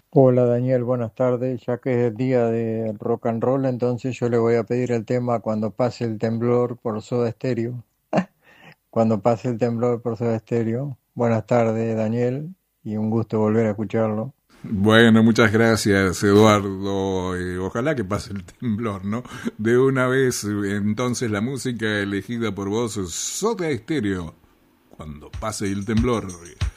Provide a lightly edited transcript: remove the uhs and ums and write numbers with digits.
Hola Daniel, buenas tardes. Ya que es día de rock and roll, entonces yo le voy a pedir el tema Cuando pase el temblor por Soda Stereo. Cuando pase el temblor por Soda Stereo. Buenas tardes Daniel y un gusto volver a escucharlo. Bueno, muchas gracias, Eduardo. Ojalá que pase el temblor, ¿no? De una vez, entonces, la música elegida por vos, Soda Stereo. Cuando pase el temblor.